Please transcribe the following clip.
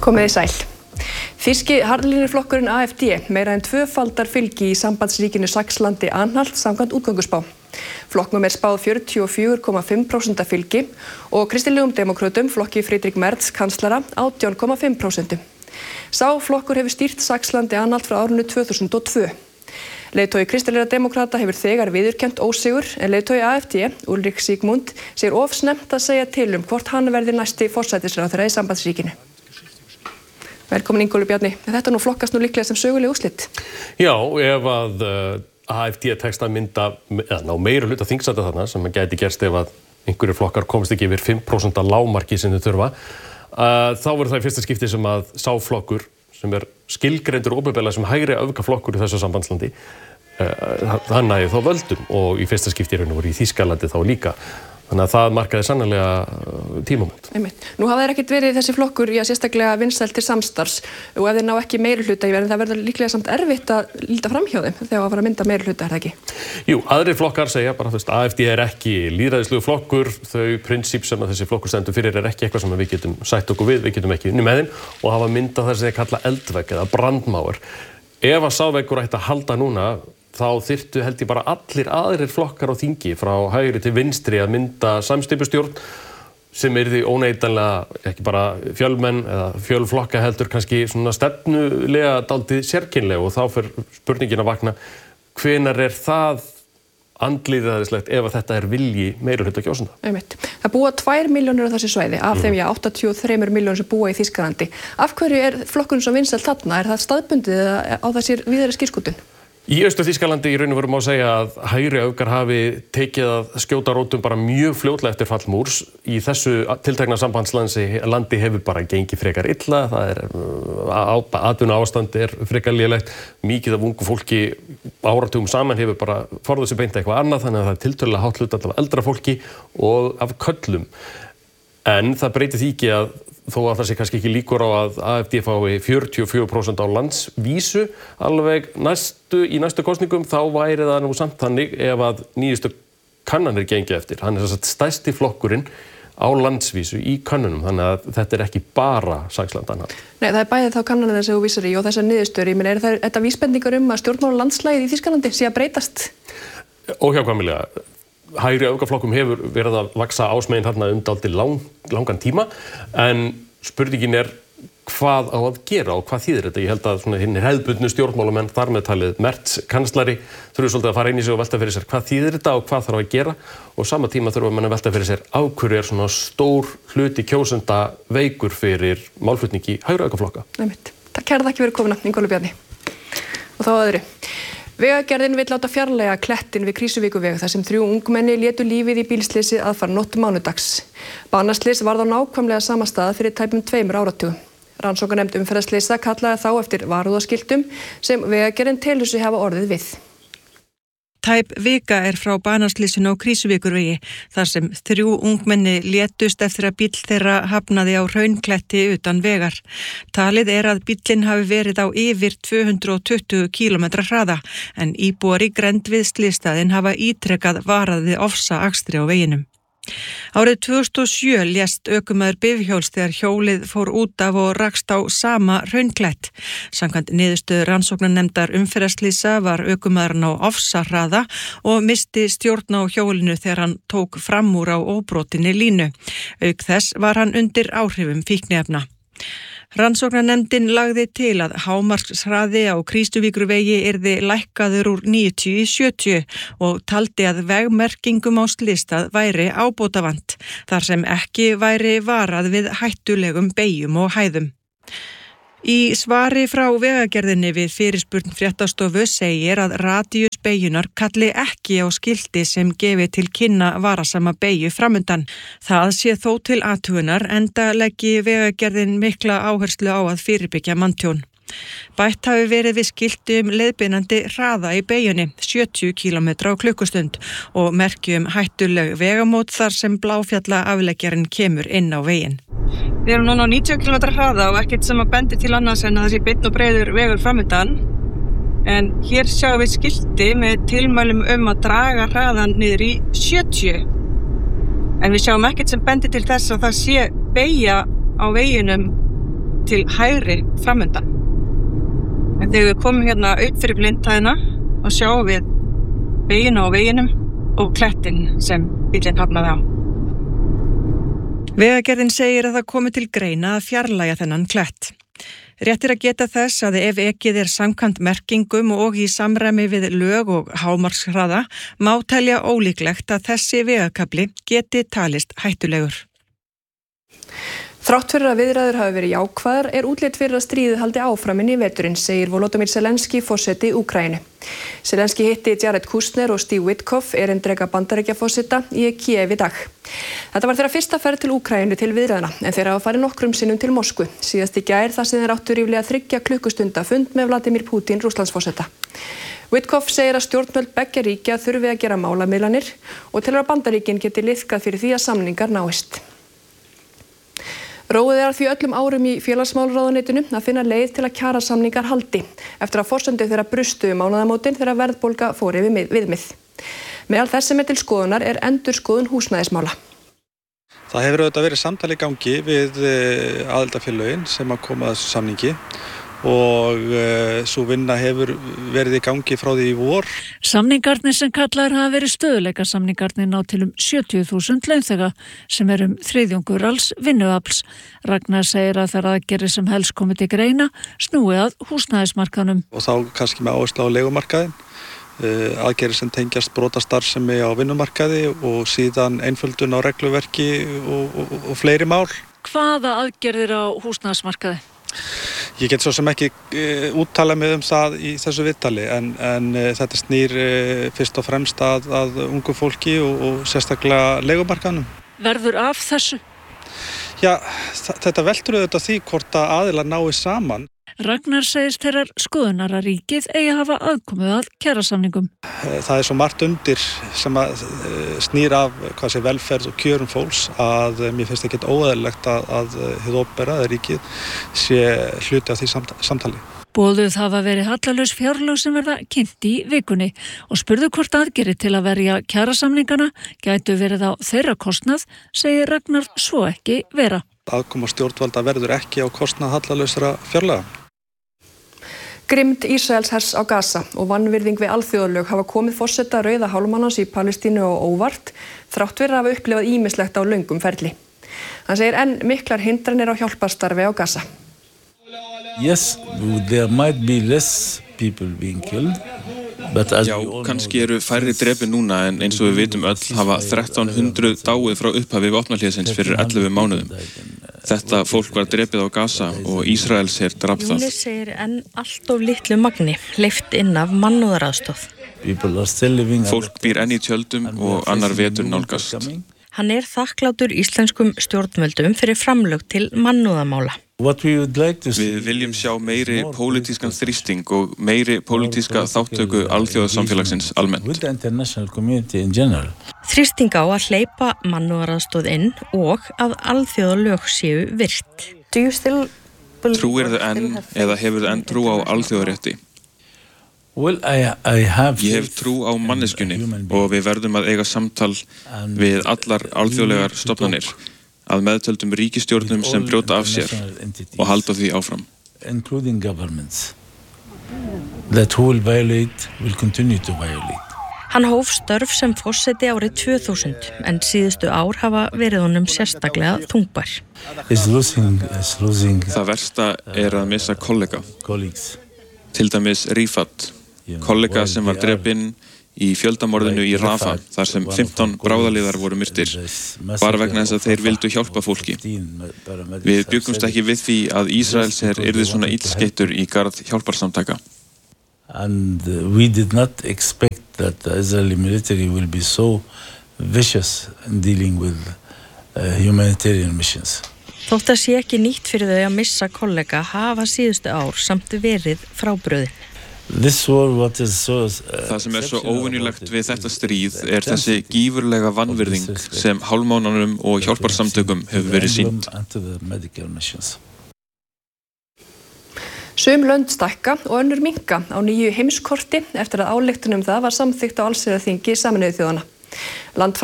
Komiði sæl. Þýski harðlínuflokkurinn AfD meira en tvöfaldar fylgi í sambandsríkinu Saxlandi-Anhalt samkvæmt útgönguspá. Flokknum spáð 44,5% fylgi og kristilegum demókrötum flokki Friedrich Merz kanslara 18,5%. Sá flokkur hefur stýrt Saxlandi-Anhalt frá árinu 2002. Leiðtogi kristilegra demókrata hefur þegar viðurkennt ósigur en leiðtogi AfD, Ulrich Siegmund, segir of snemmt að segja til hvort hann verði næsti forsætisráðherra í sambandsríkinu. Velkomin Ingólfur Bjarni. Þetta nú flokkast nú líklega sem söguleg úrslit. Já, ef að AfD tekst að mynda ná meiri hluta þingsæta þarna sem gæti gerst ef að einhverjir flokkar komist ekki yfir 5% lágmarki sem þau þurfa, þá verður það í fyrsta skipti sem að sá flokkur sem skilgreindur opinberlega sem hægri öfgaflokkur í þessu sambandslandi hann næði þá völdum og í fyrsta skipti í raun og veru í Þýskalandi þá líka. Þannig að það markaði sannarlega tímamót. Nú hafa þeir ekkert verið þessi flokkur sérstaklega vinsæl til samstarfs og ef þeir ná ekki meiri hluta en það verður líklega samt erfitt að líta fram hjá þeim þegar að fara að mynda meiri hluta, það ekki? Jú, aðrir flokkar segja bara AfD ekki lýðræðislegur flokkur, þau prinsip sem að þessi flokkur stendur fyrir ekki eitthvað sem við getum sætt okkur við getum ekki unni með þeim og hafa myndað það sem þeir kalla eldvegg eða brandmáir. Ef að sá veggur ætti að halda núna þá þyrftu held ég bara allir aðrir flokkar á þingi frá hægri til vinstri að mynda samsteypustjórn sem yrði óneitanlega ekki bara fjölmenn eða fjölflokka heldur kannski svona stefnulega dálítið sérkennileg og þá fer spurningin að vakna hvenær það andlýðræðislegt ef að þetta vilji meirihluta kjósenda. Það búa 2 milljónir á þessu svæði, af þeim 83 milljónir sem búa í Þýskalandi. Af hverju flokkurinn svo vinsæll þarna? Það staðbundið eða á þessir víðari skírskotun? Í Austur-Þýskalandi í raun og veru má segja að hægri öfgar hafi tekið að skjóta rótum bara mjög fljótlega eftir fall múrs. Í þessu tiltekna sambandslandi hefur bara gengið frekar illa, atvinnuástand frekar lélegt, mikið af ungu fólki áratugum saman hefur bara forðað sig beint eitthvað annað, þannig að það tiltölulega hátt hlutfall af eldra fólki og af körlum. En það breytir því ekki að þó að það sé kannski ekki líkur á að AfD fái 44% á landsvísu alveg í næstu kosningum, þá væri það nú samt þannig ef að nýjustu kannanir gengi eftir. Hann stærsti flokkurinn á landsvísu í könnunum, þannig að þetta ekki bara Saxlandi-Anhalt. Nei, það bæði þá kannanir sem þú vísar í og þessar niðurstöður. Er þetta vísbendingar að stjórnmálalandslagið í Þýskalandi sé að breytast? Óhjákvæmilega. Hægri öfgaflokkum hefur verið að vaksa ásmegin þarna dálítið langan tíma en spurningin hvað á að gera og hvað þýðir þetta. Ég held að hinir hefðbundnu stjórnmálamenn þar með talið Merz kanslari þurfa svolítið að fara inn í sig og velta fyrir sér hvað þýðir þetta og hvað þarf að gera og sama tíma þurfa menn að velta fyrir sér af hverju svona stór hluti kjósenda veikur fyrir málflutningi hægri öfgaflokka. Kærar þakkir fyrir komuna, Ingólfur Bjarni. Og þá öðru. Vegagerðin vill láta fjarlægja klettinn við Krýsuvíkurveg þar sem 3 ungmenni létu lífið í bílslysi aðfarnótt mánudags. Banaslys varð á nákvæmlega sama stað fyrir tæpum 2 áratugum. Rannsóknarnefnd umferðarslysa kallaði þá eftir varúðarskiltum sem Vegagerðin telur sig hafa orðið við. Tæp vika frá banaslysinu á Krýsuvíkurvegi þar sem 3 ungmenni létust eftir að bíll þeirra hafnaði á hraunkletti utan vegar. Talið að bíllinn hafi verið á yfir 220 km hraða en íbúar í grennd við slysstaðinn hafa ítrekað varað við ofsaakstri á veginum. Árið 2007 lést ökumaður bifhjóls þegar hjólið fór út af og rakst á sama hraunklett. Samkvæmt niðurstöðu rannsóknarnefndar umferðarslysa var ökumaðurinn á ofsahraða og missti stjórn á hjólinu þegar hann tók fram úr á óbrotinni línu. Auk þess var hann undir áhrifum fíkniefna. Rannsóknarnefndin lagði til að hámarkshraði á Krýsuvíkurvegi yrði lækkaður úr 90 í 70 og taldi að vegmerkingum á slysstað væri ábótavant, þar sem ekki væri varað við hættulegum beygjum og hæðum. Í svari frá Vegagerðinni við fyrirspurn Fréttastofu segir að radíus beygjunar kalli ekki á skilti sem gefi til kynna varasama beygju framundan. Það sé þó til athugunar enda leggi Vegagerðin mikla áherslu á að fyrirbyggja manntjón. Bætt hafi verið við skilti leiðbeinandi hraða í beygjunni 70 km á klukkustund og merki hættuleg vegamót þar sem Bláfjallaafleggjarinn kemur inn á veginn. Við erum núna á 90 km hraða og ekkert sem að bendi til annars en að það sé beinn og breiður vegur framundan. En hér sjáum við skilti með tilmælum að draga hraðan niður í 70. En við sjáum ekkert sem bendi til þess að það sé beygja á veginum til hægri framundan. En þegar við komum hérna upp fyrir blindhæðina og sjáum við vegina á veginum og klettinn sem bíllinn hafnaði á. Vegagerðin segir að það komi til greina að fjarlægja þennan klett. Rétt að geta þess að ef ekið samkvæmt merkingum og í samræmi við lög og hámarkshraða má telja ólíklegt að þessi vegakafli geti talist hættulegur. Þrátt fyrir að viðræður hafi verið jákvæðar útlit fyrir að stríðið haldi áfram inn í veturinn, segir Volodymyr Zelenský, forseti Úkraínu. Zelenský hitti Jared Kushner og Steve Witkoff, erindreka Bandaríkjaforseta, í Kiev í dag. Þetta var þeirra fyrsta ferð til Úkraínu til viðræðna, en þeir hafa farið nokkrum sinnum til Moskvu. Síðast í gær þar sem þeir áttu ríflega 3 klukkustunda fund með Vladimir Putin, Rússlandsforseta. Witkoff segir að stjórnvöld beggja ríkja þurfi að gera málamiðlanir og telur að Bandaríkin geti liðkað fyrir því að samningar náist. Róið að því öllum árum í félagsmálaráðuneytinu að finna leið til að kjarasamningar haldi eftir að forsendur þeirra brustu mánaðamótin þegar verðbólga fór yfir viðmið. Meðal þess sem til skoðunar endurskoðun húsnæðismála. Það hefur auðvitað verið samtal í gangi við aðildarfélögin sem að koma að þessu samningi og svo vinna hefur verið í gangi frá því í vor. Samningarnir sem kallaðir hafa verið stöðuleikasamningarnir ná til 70.000 launþega sem þriðjungur alls vinnuafls. Ragnar segir að þær aðgerðir sem helst komið til greina snúi að húsnæðismarkaðnum. Og þá kannski með áherslu á leigumarkaðinn, aðgerðir sem tengjast brotastarfsemi á vinnumarkaði og síðan einföldun á regluverki og fleiri mál. Hvaða aðgerðir á húsnæðismarkaði? Ég get svo sem ekki úttala mig það í þessu viðtali en þetta snýr fyrst og fremst að ungu fólki og sérstaklega leigumarkaðnum. Verður af þessu? Já, þetta veltur auðvitað því hvort að aðilar nái saman. Ragnar segist þeirrar skoðunar að ríkið eigi að hafa aðkomu að kjarasamningum. Það svo margt undir sem að snýr af velferð og kjörum fólks að mér finnst ekkert óeðlilegt að hið opinbera eða ríkið sé hluti af því samtali. Boðuð hafa verið hallalaus fjárlög sem verða kynnt í vikunni og spurðu hvort aðgerðir til að verja kjarasamningana gætu verið á þeirra kostnað, segir Ragnar svo ekki vera. Aðkoma stjórnvalda verður ekki á kostnað hallalausra fjárlaga. Grimmd Ísraels hers á Gaza og vanvirðing við alþjóðalög hafa komið forseta Rauða hálfmánans í Palestínu og óvart, þrátt fyrir að hafa upplifað ýmislegt á löngum ferli. Hann segir enn miklar hindranir á hjálparstarfi á Gaza. Yes, there might be less people being killed. Já, kannski eru færri drepi núna en eins og við vitum öll hafa 1300 dáið frá upphafi vopnahlésins fyrir 11 mánuðum. Þetta fólk var drepið á Gaza og Ísraels her drap það. Júli segir enn allt of litlu magni hleypt inn af mannúðaraðstoð. Fólk býr enn í tjöldum og annar vetur nálgast. Hann þakklátur íslenskum stjórnvöldum fyrir framlög til mannúðamála. Við viljum sjá meiri pólitískan þrýsting og meiri pólitíska þáttöku alþjóðasamfélagsins almennt. Þrýsting á að hleypa mannúðaraðstoð inn og að alþjóðalög séu virt. Trúirðu enn eða hefurðu enn trú á alþjóðarétti? Ég hef trú á manneskjunni og við verðum að eiga samtal við allar alþjóðlegar stofnanir að meðtöldum ríkisstjórnum sem brjóta af sér og halda því áfram. Hann hóf störf sem forseti árið 2000 en síðustu ár hafa verið honum sérstaklega þungbær. Það versta að missa kollega. Til dæmis Rifat, kollega sem var drepinn í fjöldamorðinu í Rafa, þar sem 15 bráðaliðar voru myrtir, bara vegna þess að þeir vildu hjálpa fólki. Við bjuggumst ekki við því að Ísraels her yrði svona illskeyttur í garð hjálparsamtaka. And we did not expect that the Israeli military will be so vicious in dealing with humanitarian missions. Þótt að sé ekki nýtt fyrir þau að missa kollega hafa síðustu ár samt verið frábrugðin. Það sem svo óvenjulegt við þetta stríð þessi gífurlega vanvirðing sem hálfmánanum og hjálparsamtökum hefur verið sýnt. Sum lönd stækka og önnur minnka á nýju heimskorti eftir að ályktun það var samþykkt á allsherjarþingi Sameinuðu þjóðanna.